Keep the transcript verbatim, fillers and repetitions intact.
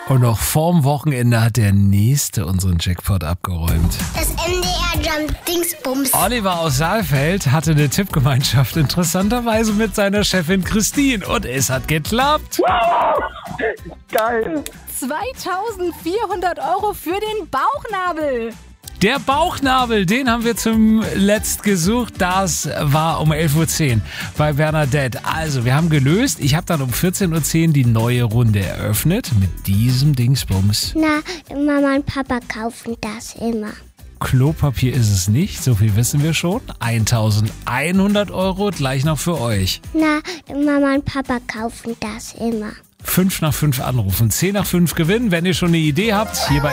Und noch vorm Wochenende hat der Nächste unseren Jackpot abgeräumt. Das M D R Jump Dingsbums. Oliver aus Saalfeld hatte eine Tippgemeinschaft interessanterweise mit seiner Chefin Christine. Und es hat geklappt. Geil. zweitausendvierhundert Euro für den Bauchnabel. Der Bauchnabel, den haben wir zum Letzt gesucht. Das war um elf Uhr zehn bei Bernadette. Also, wir haben gelöst. Ich habe dann um vierzehn Uhr zehn die neue Runde eröffnet mit diesem Dingsbums. Na, Mama und Papa kaufen das immer. Klopapier ist es nicht, so viel wissen wir schon. eintausendeinhundert Euro gleich noch für euch. Na, Mama und Papa kaufen das immer. fünf nach fünf anrufen, zehn nach fünf gewinnen. Wenn ihr schon eine Idee habt, hier bei